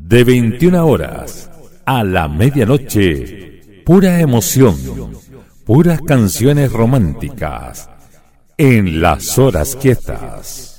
De 21 horas a la medianoche, pura emoción, puras canciones románticas en las horas quietas.